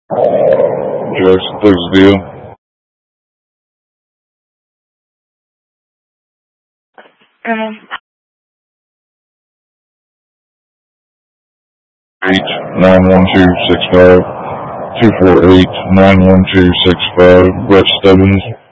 Jackson, Texas deal. H 91265 248 91265. Brett Stubbins.